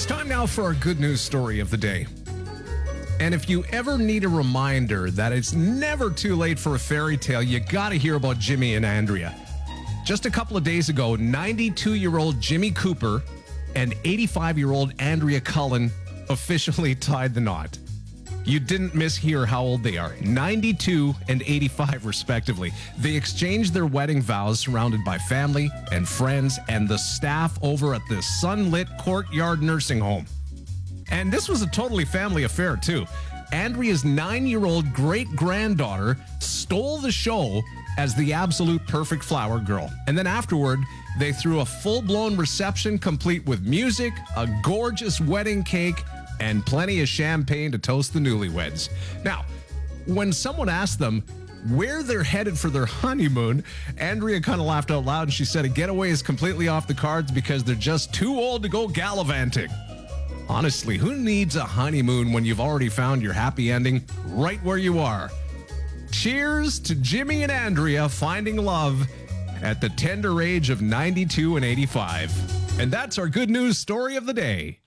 Time now for our good news story of the day. And if you ever need a reminder that it's never too late for a fairy tale, you got to hear about Jimmy and Andrea. Just a couple of days ago, 92-year-old Jimmy Cooper and 85-year-old Andrea Cullen officially tied the knot. You didn't mishear how old they are, 92 and 85 respectively. They exchanged their wedding vows surrounded by family and friends and the staff over at the Sunlit Courtyard Nursing Home. And this was a totally family affair too. Andrea's 9-year-old great-granddaughter stole the show as the absolute perfect flower girl. And then afterward, they threw a full-blown reception complete with music, a gorgeous wedding cake, and plenty of champagne to toast the newlyweds. Now, when someone asked them where they're headed for their honeymoon, Andrea kind of laughed out loud and she said a getaway is completely off the cards because they're just too old to go gallivanting. Honestly, who needs a honeymoon when you've already found your happy ending right where you are? Cheers to Jimmy and Andrea finding love at the tender age of 92 and 85. And that's our good news story of the day.